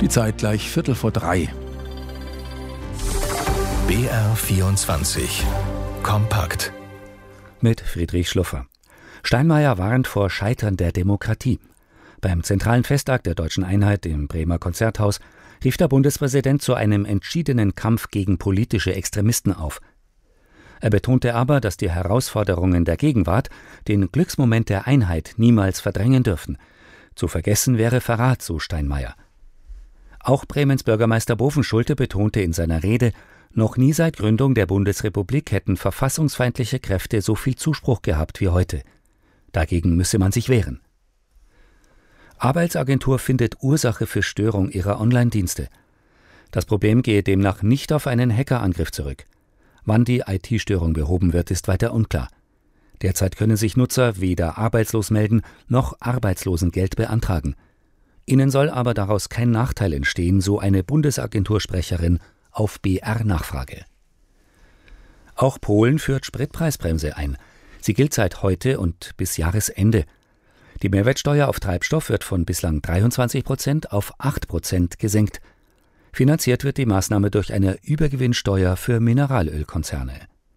Die Zeit gleich 2:45. BR24 Kompakt mit Friedrich Schluffer. Steinmeier warnt vor Scheitern der Demokratie. Beim zentralen Festakt der Deutschen Einheit im Bremer Konzerthaus rief der Bundespräsident zu einem entschiedenen Kampf gegen politische Extremisten auf. Er betonte aber, dass die Herausforderungen der Gegenwart den Glücksmoment der Einheit niemals verdrängen dürfen. Zu vergessen wäre Verrat, so Steinmeier. Auch Bremens Bürgermeister Bovenschulte betonte in seiner Rede, noch nie seit Gründung der Bundesrepublik hätten verfassungsfeindliche Kräfte so viel Zuspruch gehabt wie heute. Dagegen müsse man sich wehren. Arbeitsagentur findet Ursache für Störung ihrer Online-Dienste. Das Problem gehe demnach nicht auf einen Hackerangriff zurück. Wann die IT-Störung behoben wird, ist weiter unklar. Derzeit können sich Nutzer weder arbeitslos melden noch Arbeitslosengeld beantragen. Ihnen soll aber daraus kein Nachteil entstehen, so eine Bundesagentursprecherin auf BR-Nachfrage. Auch Polen führt Spritpreisbremse ein. Sie gilt seit heute und bis Jahresende. Die Mehrwertsteuer auf Treibstoff wird von bislang 23% auf 8% gesenkt. Finanziert wird die Maßnahme durch eine Übergewinnsteuer für Mineralölkonzerne.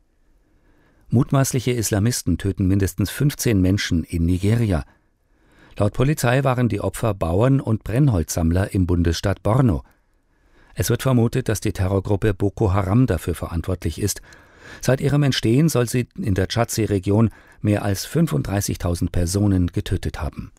Mutmaßliche Islamisten töten mindestens 15 Menschen in Nigeria. Laut Polizei waren die Opfer Bauern und Brennholzsammler im Bundesstaat Borno. Es wird vermutet, dass die Terrorgruppe Boko Haram dafür verantwortlich ist. Seit ihrem Entstehen soll sie in der Tschadsee-Region mehr als 35.000 Personen getötet haben.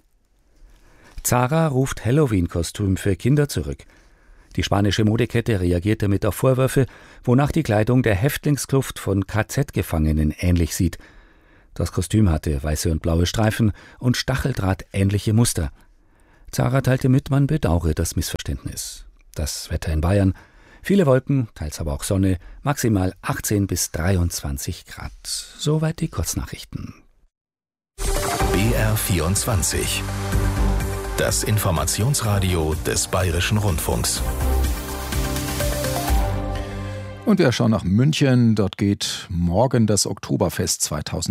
Zara ruft Halloween-Kostüm für Kinder zurück. Die spanische Modekette reagiert damit auf Vorwürfe, wonach die Kleidung der Häftlingskluft von KZ-Gefangenen ähnlich sieht. Das Kostüm hatte weiße und blaue Streifen und Stacheldraht-ähnliche Muster. Zara teilte mit, man bedauere das Missverständnis. Das Wetter in Bayern: viele Wolken, teils aber auch Sonne, maximal 18 bis 23 Grad. Soweit die Kurznachrichten. BR24 Das Informationsradio des Bayerischen Rundfunks. Und wir schauen nach München. Dort geht morgen das Oktoberfest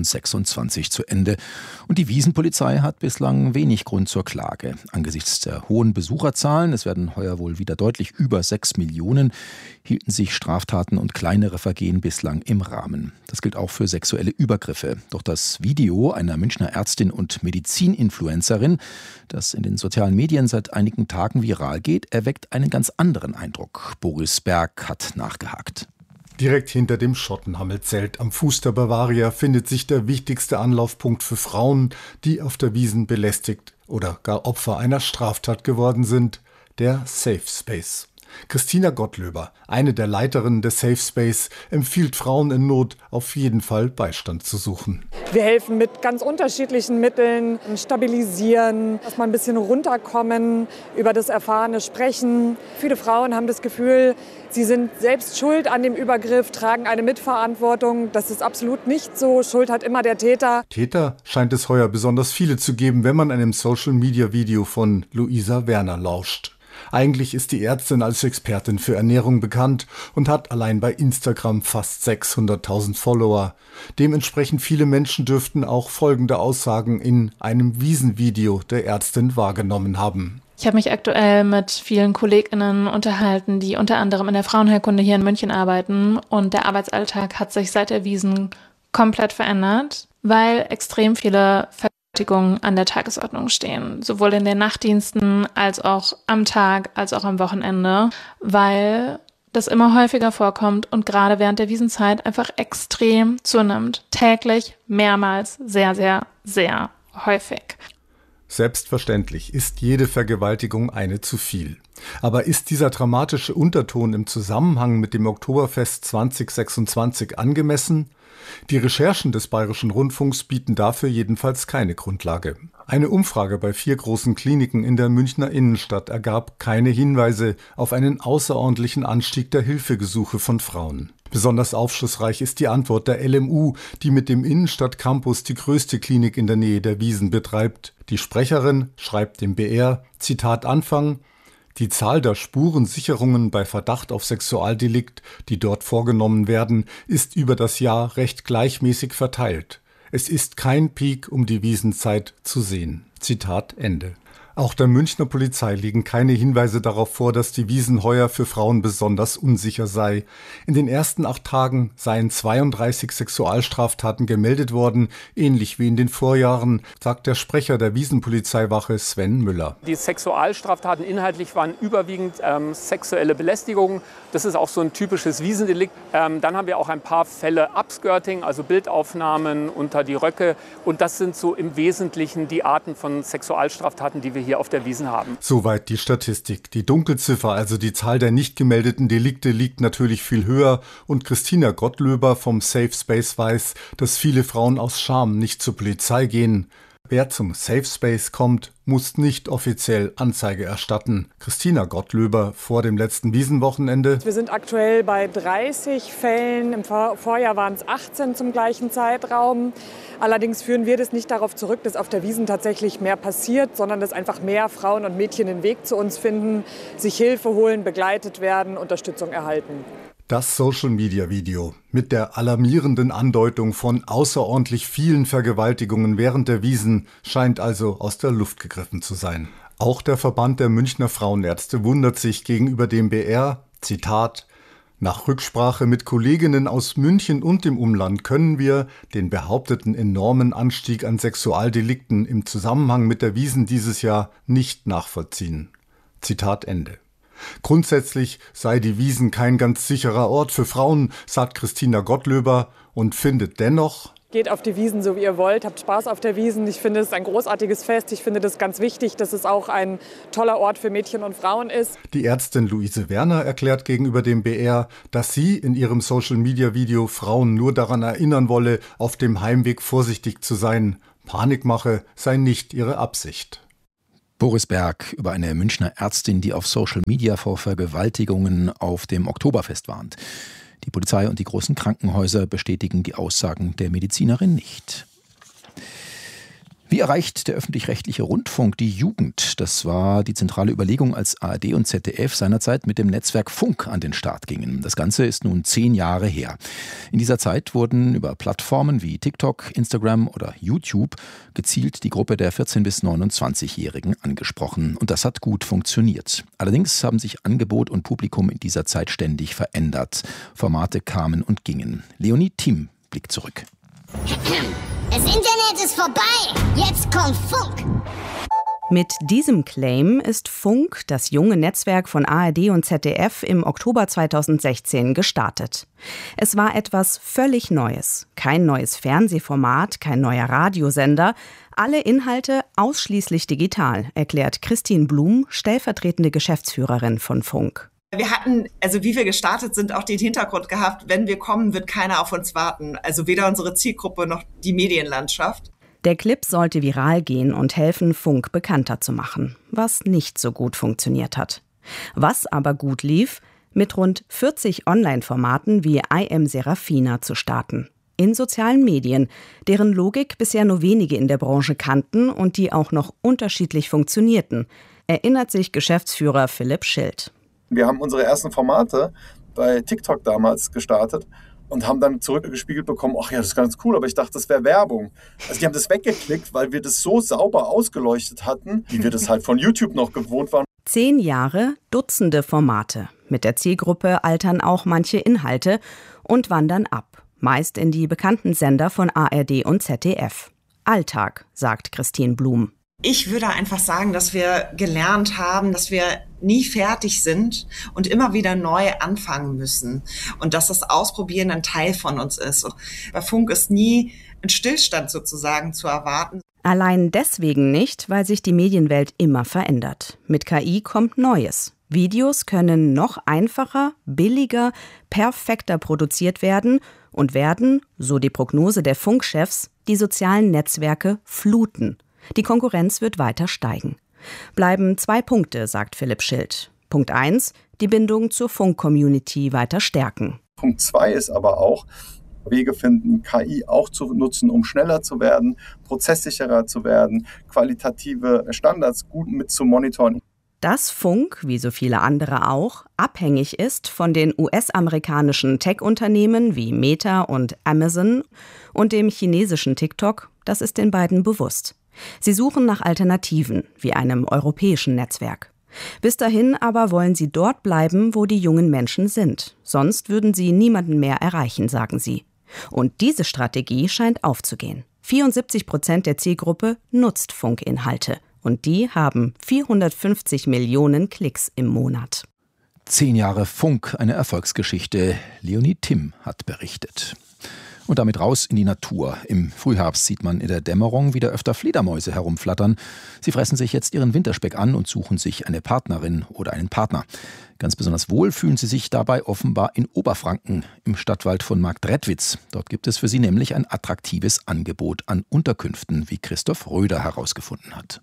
2026 zu Ende. Und die Wiesenpolizei hat bislang wenig Grund zur Klage. Angesichts der hohen Besucherzahlen, es werden heuer wohl wieder deutlich über 6 Millionen, hielten sich Straftaten und kleinere Vergehen bislang im Rahmen. Das gilt auch für sexuelle Übergriffe. Doch das Video einer Münchner Ärztin und Medizininfluencerin, das in den sozialen Medien seit einigen Tagen viral geht, erweckt einen ganz anderen Eindruck. Boris Berg hat nachgehakt. Direkt hinter dem Schottenhammelzelt am Fuß der Bavaria findet sich der wichtigste Anlaufpunkt für Frauen, die auf der Wiesn belästigt oder gar Opfer einer Straftat geworden sind, der Safe Space. Christina Gottlöber, eine der Leiterinnen des Safe Space, empfiehlt Frauen in Not, auf jeden Fall Beistand zu suchen. Wir helfen mit ganz unterschiedlichen Mitteln, stabilisieren, dass man ein bisschen runterkommen, über das Erfahrene sprechen. Viele Frauen haben das Gefühl, sie sind selbst schuld an dem Übergriff, tragen eine Mitverantwortung. Das ist absolut nicht so. Schuld hat immer der Täter. Täter scheint es heuer besonders viele zu geben, wenn man einem Social-Media-Video von Luisa Werner lauscht. Eigentlich ist die Ärztin als Expertin für Ernährung bekannt und hat allein bei Instagram fast 600.000 Follower. Dementsprechend viele Menschen dürften auch folgende Aussagen in einem Wiesenvideo der Ärztin wahrgenommen haben. Ich habe mich aktuell mit vielen KollegInnen unterhalten, die unter anderem in der Frauenheilkunde hier in München arbeiten. Und der Arbeitsalltag hat sich seit der Wiesn komplett verändert, weil extrem viele Vergewaltigungen an der Tagesordnung stehen. Sowohl in den Nachtdiensten als auch am Tag, als auch am Wochenende, weil das immer häufiger vorkommt und gerade während der Wiesnzeit einfach extrem zunimmt. Täglich, mehrmals, sehr, sehr, sehr häufig. Selbstverständlich ist jede Vergewaltigung eine zu viel. Aber ist dieser dramatische Unterton im Zusammenhang mit dem Oktoberfest 2026 angemessen? Die Recherchen des Bayerischen Rundfunks bieten dafür jedenfalls keine Grundlage. Eine Umfrage bei 4 großen Kliniken in der Münchner Innenstadt ergab keine Hinweise auf einen außerordentlichen Anstieg der Hilfegesuche von Frauen. Besonders aufschlussreich ist die Antwort der LMU, die mit dem Innenstadtcampus die größte Klinik in der Nähe der Wiesn betreibt. Die Sprecherin schreibt dem BR, Zitat Anfang: Die Zahl der Spurensicherungen bei Verdacht auf Sexualdelikt, die dort vorgenommen werden, ist über das Jahr recht gleichmäßig verteilt. Es ist kein Peak um die Wiesnzeit zu sehen. Zitat Ende. Auch der Münchner Polizei liegen keine Hinweise darauf vor, dass die Wiesn heuer für Frauen besonders unsicher sei. In den ersten 8 Tagen seien 32 Sexualstraftaten gemeldet worden, ähnlich wie in den Vorjahren, sagt der Sprecher der Wiesnpolizeiwache Sven Müller. Die Sexualstraftaten inhaltlich waren überwiegend sexuelle Belästigung. Das ist auch so ein typisches Wiesendelikt. Dann haben wir auch ein paar Fälle Upskirting, also Bildaufnahmen unter die Röcke. Und das sind so im Wesentlichen die Arten von Sexualstraftaten, die wir hier auf der Wiesn haben. Soweit die Statistik. Die Dunkelziffer, also die Zahl der nicht gemeldeten Delikte, liegt natürlich viel höher. Und Christina Gottlöber vom Safe Space weiß, dass viele Frauen aus Scham nicht zur Polizei gehen. Wer zum Safe Space kommt, muss nicht offiziell Anzeige erstatten. Christina Gottlöber vor dem letzten Wiesnwochenende. Wir sind aktuell bei 30 Fällen. Im Vorjahr waren es 18 zum gleichen Zeitraum. Allerdings führen wir das nicht darauf zurück, dass auf der Wiesn tatsächlich mehr passiert, sondern dass einfach mehr Frauen und Mädchen den Weg zu uns finden, sich Hilfe holen, begleitet werden, Unterstützung erhalten. Das Social-Media-Video mit der alarmierenden Andeutung von außerordentlich vielen Vergewaltigungen während der Wiesn scheint also aus der Luft gegriffen zu sein. Auch der Verband der Münchner Frauenärzte wundert sich gegenüber dem BR, Zitat, nach Rücksprache mit Kolleginnen aus München und dem Umland können wir den behaupteten enormen Anstieg an Sexualdelikten im Zusammenhang mit der Wiesn dieses Jahr nicht nachvollziehen. Zitat Ende. Grundsätzlich sei die Wiesn kein ganz sicherer Ort für Frauen, sagt Christina Gottlöber und findet dennoch: Geht auf die Wiesn, so wie ihr wollt, habt Spaß auf der Wiesn. Ich finde es ein großartiges Fest. Ich finde das ganz wichtig, dass es auch ein toller Ort für Mädchen und Frauen ist. Die Ärztin Luise Werner erklärt gegenüber dem BR, dass sie in ihrem Social-Media-Video Frauen nur daran erinnern wolle, auf dem Heimweg vorsichtig zu sein. Panikmache sei nicht ihre Absicht. Boris Berg über eine Münchner Ärztin, die auf Social Media vor Vergewaltigungen auf dem Oktoberfest warnt. Die Polizei und die großen Krankenhäuser bestätigen die Aussagen der Medizinerin nicht. Wie erreicht der öffentlich-rechtliche Rundfunk die Jugend? Das war die zentrale Überlegung, als ARD und ZDF seinerzeit mit dem Netzwerk Funk an den Start gingen. Das Ganze ist nun 10 Jahre her. In dieser Zeit wurden über Plattformen wie TikTok, Instagram oder YouTube gezielt die Gruppe der 14- bis 29-Jährigen angesprochen. Und das hat gut funktioniert. Allerdings haben sich Angebot und Publikum in dieser Zeit ständig verändert. Formate kamen und gingen. Leonie Thiem blickt zurück. Das Internet ist vorbei. Jetzt kommt Funk. Mit diesem Claim ist Funk, das junge Netzwerk von ARD und ZDF, im Oktober 2016 gestartet. Es war etwas völlig Neues. Kein neues Fernsehformat, kein neuer Radiosender. Alle Inhalte ausschließlich digital, erklärt Christine Blum, stellvertretende Geschäftsführerin von Funk. Wir hatten, wie wir gestartet sind, auch den Hintergrund gehabt, wenn wir kommen, wird keiner auf uns warten. Also weder unsere Zielgruppe noch die Medienlandschaft. Der Clip sollte viral gehen und helfen, Funk bekannter zu machen, was nicht so gut funktioniert hat. Was aber gut lief, mit rund 40 Online-Formaten wie I Am Serafina zu starten. In sozialen Medien, deren Logik bisher nur wenige in der Branche kannten und die auch noch unterschiedlich funktionierten, erinnert sich Geschäftsführer Philipp Schild. Wir haben unsere ersten Formate bei TikTok damals gestartet und haben dann zurückgespiegelt bekommen, ach ja, das ist ganz cool, aber ich dachte, das wäre Werbung. Also die haben das weggeklickt, weil wir das so sauber ausgeleuchtet hatten, wie wir das halt von YouTube noch gewohnt waren. 10 Jahre, Dutzende Formate. Mit der Zielgruppe altern auch manche Inhalte und wandern ab. Meist in die bekannten Sender von ARD und ZDF. Alltag, sagt Christine Blum. Ich würde einfach sagen, dass wir gelernt haben, dass wir nie fertig sind und immer wieder neu anfangen müssen. Und dass das Ausprobieren ein Teil von uns ist. Und bei Funk ist nie ein Stillstand sozusagen zu erwarten. Allein deswegen nicht, weil sich die Medienwelt immer verändert. Mit KI kommt Neues. Videos können noch einfacher, billiger, perfekter produziert werden und werden, so die Prognose der Funkchefs, die sozialen Netzwerke fluten. Die Konkurrenz wird weiter steigen. Bleiben 2 Punkte, sagt Philipp Schild. Punkt 1, die Bindung zur Funk-Community weiter stärken. Punkt 2 ist aber auch, Wege finden, KI auch zu nutzen, um schneller zu werden, prozesssicherer zu werden, qualitative Standards gut mit zu monitoren. Dass Funk, wie so viele andere auch, abhängig ist von den US-amerikanischen Tech-Unternehmen wie Meta und Amazon und dem chinesischen TikTok, das ist den beiden bewusst. Sie suchen nach Alternativen, wie einem europäischen Netzwerk. Bis dahin aber wollen sie dort bleiben, wo die jungen Menschen sind. Sonst würden sie niemanden mehr erreichen, sagen sie. Und diese Strategie scheint aufzugehen. 74% der Zielgruppe nutzt Funkinhalte. Und die haben 450 Millionen Klicks im Monat. 10 Jahre Funk, eine Erfolgsgeschichte. Leonie Timm hat berichtet. Und damit raus in die Natur. Im Frühherbst sieht man in der Dämmerung wieder öfter Fledermäuse herumflattern. Sie fressen sich jetzt ihren Winterspeck an und suchen sich eine Partnerin oder einen Partner. Ganz besonders wohl fühlen sie sich dabei offenbar in Oberfranken, im Stadtwald von Marktredwitz. Dort gibt es für sie nämlich ein attraktives Angebot an Unterkünften, wie Christoph Röder herausgefunden hat.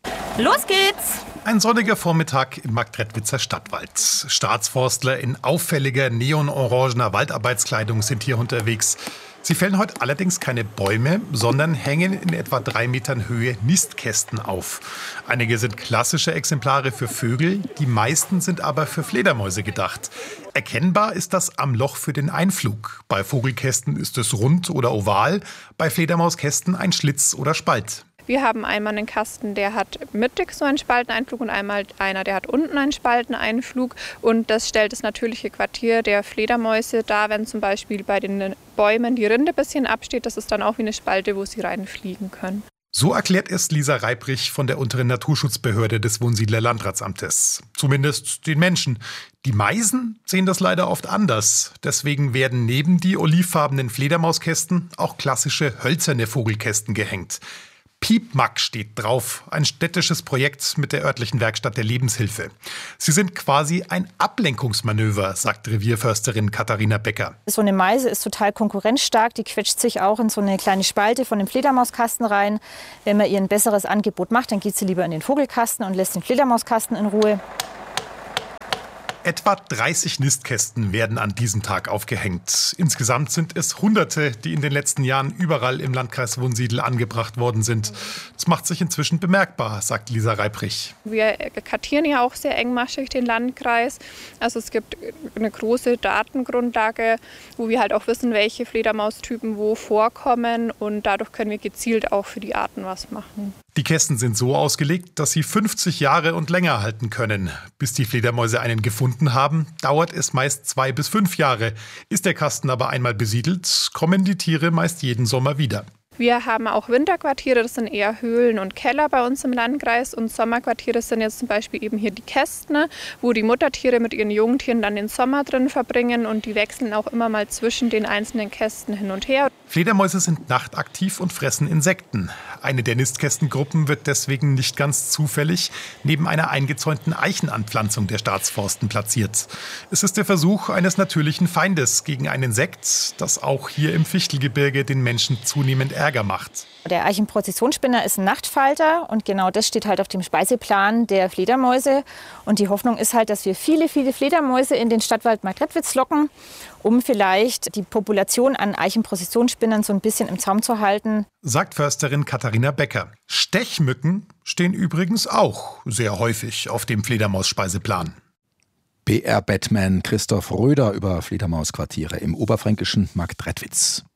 Los geht's! Ein sonniger Vormittag im Marktredwitzer Stadtwald. Staatsforstler in auffälliger neonorangener Waldarbeitskleidung sind hier unterwegs. Sie fällen heute allerdings keine Bäume, sondern hängen in etwa 3 Metern Höhe Nistkästen auf. Einige sind klassische Exemplare für Vögel, die meisten sind aber für Fledermäuse gedacht. Erkennbar ist das am Loch für den Einflug. Bei Vogelkästen ist es rund oder oval, bei Fledermauskästen ein Schlitz oder Spalt. Wir haben einmal einen Kasten, der hat mittig so einen Spalteneinflug und einmal einer, der hat unten einen Spalteneinflug. Und das stellt das natürliche Quartier der Fledermäuse dar, wenn zum Beispiel bei den Bäumen die Rinde ein bisschen absteht. Das ist dann auch wie eine Spalte, wo sie reinfliegen können. So erklärt es Lisa Reibrich von der unteren Naturschutzbehörde des Wohnsiedler Landratsamtes. Zumindest den Menschen. Die Meisen sehen das leider oft anders. Deswegen werden neben die olivfarbenen Fledermauskästen auch klassische hölzerne Vogelkästen gehängt. Piepmack steht drauf, ein städtisches Projekt mit der örtlichen Werkstatt der Lebenshilfe. Sie sind quasi ein Ablenkungsmanöver, sagt Revierförsterin Katharina Becker. So eine Meise ist total konkurrenzstark, die quetscht sich auch in so eine kleine Spalte von dem Fledermauskasten rein. Wenn man ihr ein besseres Angebot macht, dann geht sie lieber in den Vogelkasten und lässt den Fledermauskasten in Ruhe. Etwa 30 Nistkästen werden an diesem Tag aufgehängt. Insgesamt sind es Hunderte, die in den letzten Jahren überall im Landkreis Wunsiedel angebracht worden sind. Das macht sich inzwischen bemerkbar, sagt Lisa Reibrich. Wir kartieren ja auch sehr engmaschig den Landkreis. Also es gibt eine große Datengrundlage, wo wir halt auch wissen, welche Fledermaustypen wo vorkommen. Und dadurch können wir gezielt auch für die Arten was machen. Die Kästen sind so ausgelegt, dass sie 50 Jahre und länger halten können. Bis die Fledermäuse einen gefunden haben, dauert es meist 2 bis 5 Jahre. Ist der Kasten aber einmal besiedelt, kommen die Tiere meist jeden Sommer wieder. Wir haben auch Winterquartiere, das sind eher Höhlen und Keller bei uns im Landkreis. Und Sommerquartiere sind jetzt zum Beispiel eben hier die Kästen, wo die Muttertiere mit ihren Jungtieren dann den Sommer drin verbringen. Und die wechseln auch immer mal zwischen den einzelnen Kästen hin und her. Fledermäuse sind nachtaktiv und fressen Insekten. Eine der Nistkästengruppen wird deswegen nicht ganz zufällig neben einer eingezäunten Eichenanpflanzung der Staatsforsten platziert. Es ist der Versuch eines natürlichen Feindes gegen ein Insekt, das auch hier im Fichtelgebirge den Menschen zunehmend Ärger macht. Der Eichenprozessionsspinner ist ein Nachtfalter und genau das steht halt auf dem Speiseplan der Fledermäuse. Und die Hoffnung ist halt, dass wir viele, viele Fledermäuse in den Stadtwald Marktredwitz locken, um vielleicht die Population an Eichenprozessionsspinnern so ein bisschen im Zaum zu halten. Sagt Försterin Katharina Becker. Stechmücken stehen übrigens auch sehr häufig auf dem Fledermausspeiseplan. BR-Batman Christoph Röder über Fledermausquartiere im oberfränkischen Marktredwitz.